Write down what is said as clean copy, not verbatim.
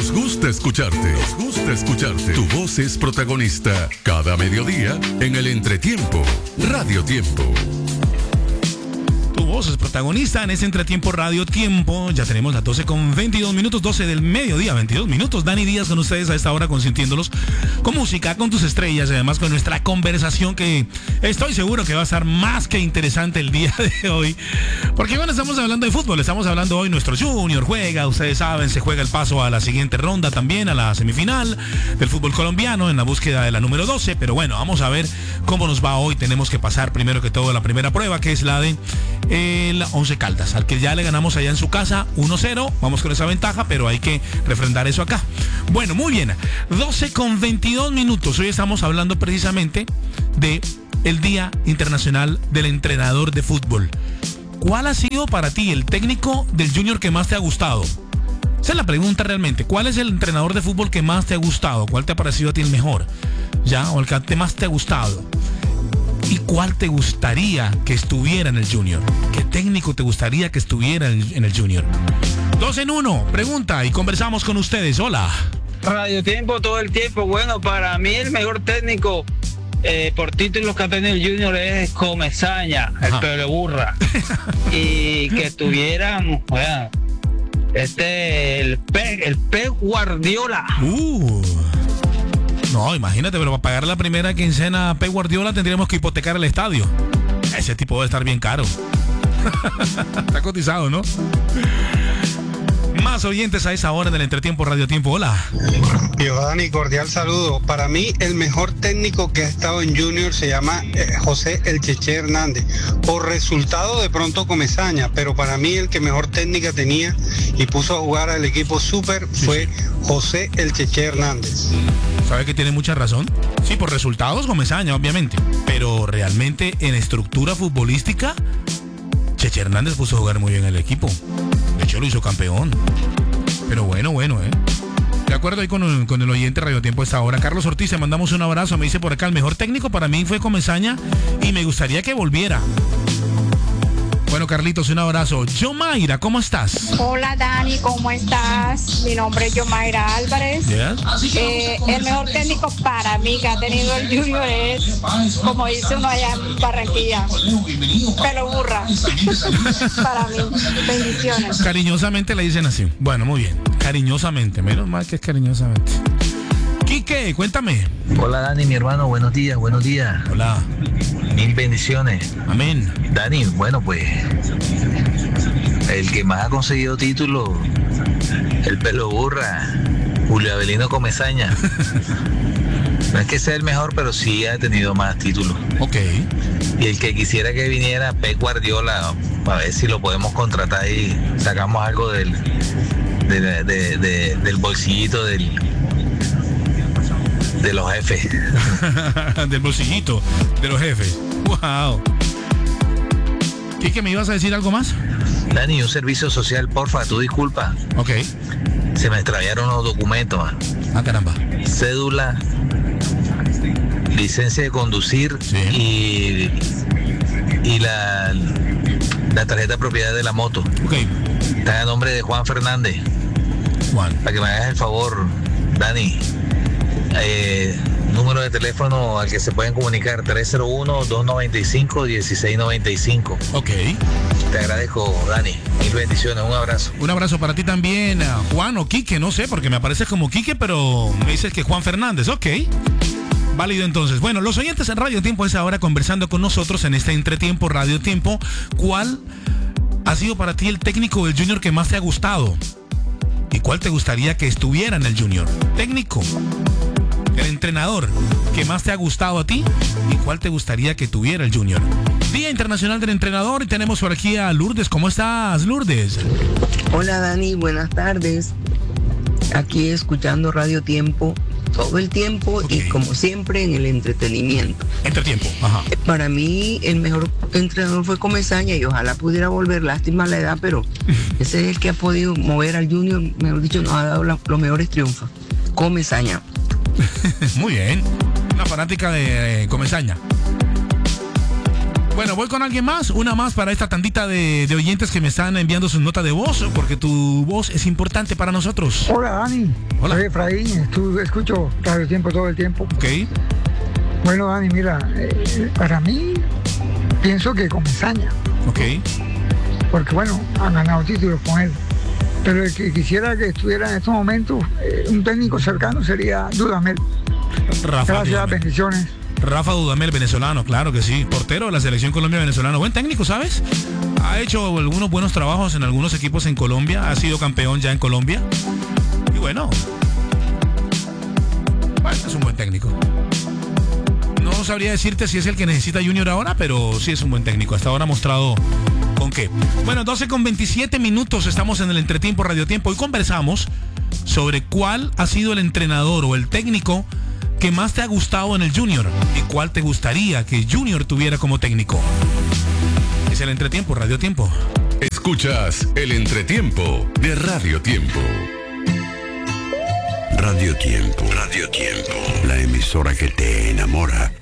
Nos gusta escucharte. Nos gusta escucharte. Tu voz es protagonista cada mediodía en el entretiempo. Radio Tiempo. Tu voz es protagonista en ese entretiempo Radio Tiempo. Ya tenemos las 12:22, 12 del mediodía, 22 minutos. Dani Díaz con ustedes a esta hora, consintiéndolos con música, con tus estrellas y además con nuestra conversación, que estoy seguro que va a estar más que interesante el día de hoy. Porque bueno, estamos hablando de fútbol, estamos hablando hoy, nuestro Junior juega, ustedes saben, se juega el paso a la siguiente ronda también, a la semifinal del fútbol colombiano en la búsqueda de la número 12. Pero bueno, vamos a ver cómo nos va hoy. Tenemos que pasar primero que todo la primera prueba, que es la de el Once Caldas, al que ya le ganamos allá en su casa 1-0, vamos con esa ventaja, pero hay que refrendar eso acá. Bueno, muy bien, 12:22. Hoy estamos hablando precisamente de el Día Internacional del Entrenador de Fútbol. ¿Cuál ha sido para ti el técnico del Junior que más te ha gustado? Esa es la pregunta realmente. ¿Cuál es el entrenador de fútbol que más te ha gustado? ¿Cuál te ha parecido a ti el mejor? ¿Ya? ¿O el que más te ha gustado? ¿Y cuál te gustaría que estuviera en el Junior? ¿Qué técnico te gustaría que estuviera en el Junior? 2 en 1, pregunta y conversamos con ustedes. Hola. Radio Tiempo todo el tiempo. Bueno, para mí el mejor técnico por títulos que ha tenido el Junior es Comesaña, el pelo burra. Y que tuvieran, bueno, el Pep Guardiola. No, imagínate, pero para pagar la primera quincena a Pep Guardiola tendríamos que hipotecar el estadio. Ese tipo debe estar bien caro. Está cotizado, ¿no? Más oyentes a esa hora del entretiempo Radio Tiempo. Hola. Yo, Dani, cordial saludo. Para mí, el mejor técnico que ha estado en Junior se llama José El Cheche Hernández. Por resultado, de pronto Comesaña, pero para mí el que mejor técnica tenía y puso a jugar al equipo súper fue José El Cheche Hernández. ¿Sabe que tiene mucha razón? Sí, por resultados Comesaña, obviamente. Pero realmente en estructura futbolística, Cheche Hernández puso a jugar muy bien el equipo. De hecho, lo hizo campeón. Pero bueno, De acuerdo ahí con el oyente Radio Tiempo a esta hora. Carlos Ortiz, te mandamos un abrazo. Me dice por acá, el mejor técnico para mí fue Comesaña y me gustaría que volviera. Bueno, Carlitos, un abrazo. Yomaira, ¿cómo estás? Hola, Dani, ¿cómo estás? Mi nombre es Yomaira Álvarez. El mejor técnico para mí que ha tenido el Junior es, como dice uno allá en Barranquilla, pelo burra. Para mí, bendiciones. Cariñosamente le dicen así. Bueno, muy bien. Cariñosamente, menos mal que es cariñosamente. Quique, cuéntame. Hola, Dani, mi hermano, buenos días. Hola. Mil bendiciones. Amén. Dani, bueno, pues el que más ha conseguido títulos, el pelo burra, Julio Avelino Comesaña. No es que sea el mejor, pero sí ha tenido más títulos. Ok. Y el que quisiera que viniera, Pep Guardiola, para ver si lo podemos contratar y sacamos algo del bolsillito de los jefes. Del bolsillito de los jefes. Wow. ¿Qué me ibas a decir algo más? Dani, un servicio social, porfa, tu disculpa. Ok. Se me extraviaron los documentos. Caramba. Cédula, licencia de conducir, sí. y la tarjeta de propiedad de la moto. Ok. Está a nombre de Juan Fernández. Juan. Para que me hagas el favor, Dani. Número de teléfono al que se pueden comunicar, 301-295-1695. Ok. Te agradezco, Dani. Mil bendiciones, un abrazo. Un abrazo para ti también, Juan o Quique, no sé, porque me apareces como Quique, pero me dices que Juan Fernández. Ok. Válido entonces. Bueno, los oyentes en Radio Tiempo es ahora conversando con nosotros en este entretiempo Radio Tiempo. ¿Cuál ha sido para ti el técnico del Junior que más te ha gustado? ¿Y cuál te gustaría que estuviera en el Junior? Técnico. El entrenador que más te ha gustado a ti y cuál te gustaría que tuviera el Junior. Día Internacional del Entrenador y tenemos por aquí a Lourdes. ¿Cómo estás, Lourdes? Hola, Dani, buenas tardes. Aquí escuchando Radio Tiempo todo el tiempo y como siempre en el entretenimiento. Entretiempo, ajá. Para mí el mejor entrenador fue Comesaña y ojalá pudiera volver, lástima la edad, pero ese es el que ha podido mover al Junior, mejor dicho, nos ha dado los mejores triunfos. Comesaña. Muy bien, una fanática de Comesaña. Bueno, voy con alguien más, una más para esta tandita de oyentes que me están enviando sus notas de voz, porque tu voz es importante para nosotros. Hola, Dani. Hola. Soy Efraín, escucho Radio Tiempo todo el tiempo. Ok. Bueno, Dani, mira, para mí, pienso que Comesaña. Ok. Porque, bueno, han ganado títulos con él. Pero el que quisiera que estuviera en estos momentos, un técnico cercano sería Dudamel. Rafa Gracias, Dudamel. bendiciones. Rafa Dudamel, venezolano, claro que sí. Portero de la selección Colombia venezolano. Buen técnico, ¿sabes? Ha hecho algunos buenos trabajos en algunos equipos en Colombia. Ha sido campeón ya en Colombia. Y bueno, es un buen técnico. No sabría decirte si es el que necesita Junior ahora, pero sí es un buen técnico. Hasta ahora ha mostrado con qué. Bueno, 12:27. Estamos en el Entretiempo Radio Tiempo. Hoy conversamos sobre cuál ha sido el entrenador o el técnico que más te ha gustado en el Junior y cuál te gustaría que Junior tuviera como técnico. Es el Entretiempo Radio Tiempo. Escuchas el Entretiempo de Radio Tiempo. Radio Tiempo. Radio Tiempo. La emisora que te enamora.